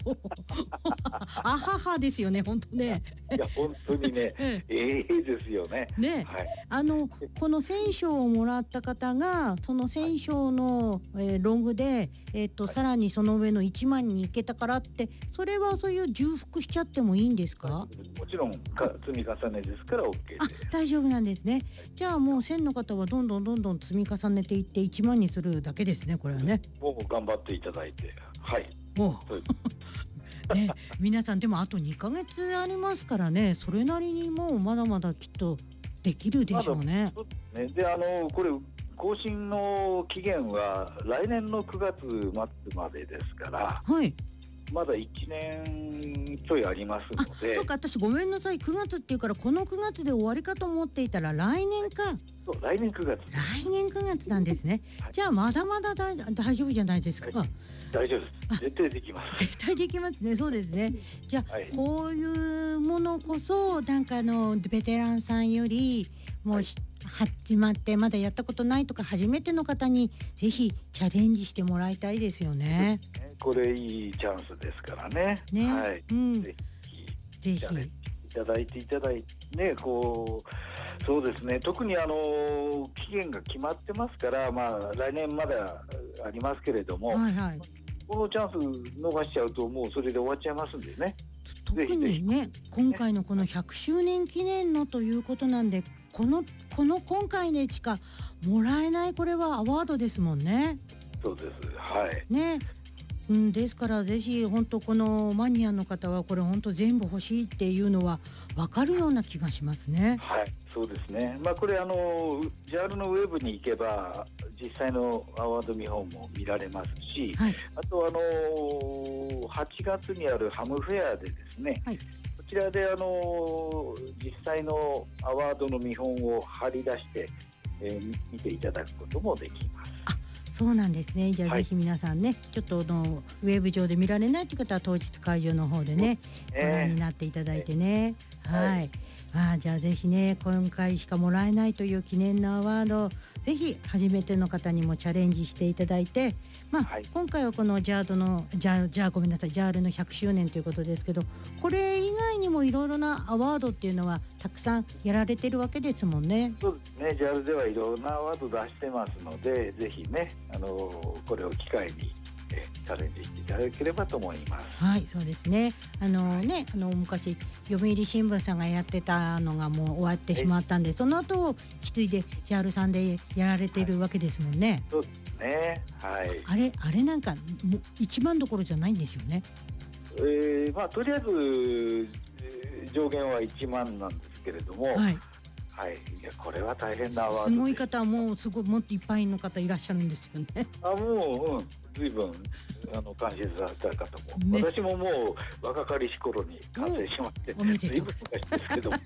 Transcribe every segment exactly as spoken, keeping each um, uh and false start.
あははですよね、本当ね。 いや本当にね、ええですよね。 ね、 はい、 あのこの選奨をもらった方がその選奨の、えーロングで、えーとはいさらにその上のいちまんに行けたからって、それはそういう重複しちゃってもいいんですか？ もちろんか積み重ねですから OK あ、 で。 大丈夫なんですね。じゃあもうせんの方はどんどんどんどん積み重ねていっていちまんにするだけですね、これはね。 もう頑張っていただいて、はい。 おうそうですね、皆さんでもあとにかげつありますからね、それなりにもうまだまだきっとできるでしょうね。 そうですね。で、あのこれ更新の期限は来年のくがつ末までですから、 はい。 まだいちねんちょいありますあ、 ので、 そうか、私ごめんなさい、くがつっていうからこのくがつで終わりかと思っていたら来年か。 そう来年くがつ、 来年くがつなんですね。 はい、 じゃあまだまだ大大丈夫じゃないですか。 はい大丈夫であす。絶対できます。 絶対できますね。そうですね。じゃあ、 はい、 こういうものこそなんかあのベテランさんよりもうし、始まってまだやったことないとか初めての方にぜひチャレンジしてもらいたいですよね。 ねこれいいチャンスですからね。 ね、 はい。 うん、 ぜひぜひチャレンジいただいていただいてね、こうそうですね。特にあの期限が決まってますから、まあ来年まだありますけれども、 はいはい。 このチャンス逃しちゃうともうそれで終わっちゃいますんでね。 特にね、今回のこのひゃくしゅうねん記念のということなんで、このこの今回でしかもらえないこれはアワードですもんね。 そうです。はい。 ね、うん、ですからぜひ本当このマニアの方はこれ本当全部欲しいっていうのは分かるような気がしますね。 はい、そうですね。まあこれあの ジャール のウェブに行けば実際のアワード見本も見られますし、 はい、 あとあのはちがつにあるハムフェアでですね、 はい、 こちらであの実際のアワードの見本を貼り出して、えー見ていただくこともできます。 あ、そうなんですね。じゃあはいぜひ皆さんね、ちょっとあのウェブ上で見られないという方は当日会場の方でね、ご覧になっていただいてね。はい、 はいあ、じゃあぜひね、今回しかもらえないという記念のアワード、ぜひ初めての方にもチャレンジしていただいて、まあ、 はい、 今回はこのジャードのジャージャーごめんなさいジャールのひゃくしゅうねんということですけど、これ以外にもいろいろなアワードっていうのはたくさんやられてるわけですもんね。 そうですね。ジャール ではいろんなアワード出してますので、ぜひね、あのこれを機会にえチャレンジしていただければと思います。 はい、そうですね。あのね、あの昔読売新聞さんがやってたのがもう終わってしまったんで、その後を引き継いでジャールさんでやられてるわけですもんね。 そうですね。はい。 あれあれなんかもう一番どころじゃないんですよね。 えーまあ、とりあえず、えー上限はいちまんなんですけれども、はい、 はい。 いやこれは大変なアワードすごいです。 方はもうすごいもっといっぱいの方いらっしゃるんですよね。 あもう、うん、随分あの監視された方も、 ね、 私ももう若かりし頃に完成しましておめでとう随分昔ですけどもね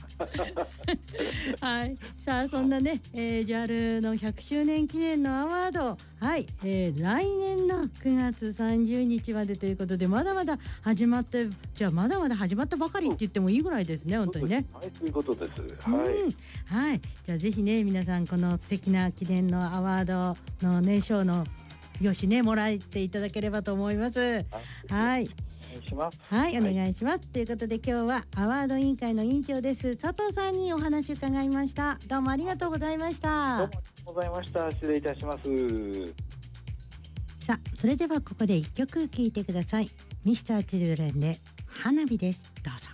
はい、さあそんなね、えー、ジャール のひゃくしゅうねん記念のアワード、はい、えー、来年のくがつさんじゅうにちまでということで、まだまだ始まってじゃあまだまだ始まったばかりって言ってもいいぐらいですね、本当にね。 はい、ということです。はい、 うん、はい、じゃあぜひね皆さんこの素敵な記念のアワードのね賞のよしねもらっていただければと思います。はい。 お願いします。 はい、お願いします。ということで今日はアワード委員会の委員長です佐藤さんにお話を伺いました。どうもありがとうございましどうた。 もありがとうございました。失礼いたします。 さあそれではここで一曲聴いてください。ミスターチルドレンで花火です。どうぞ。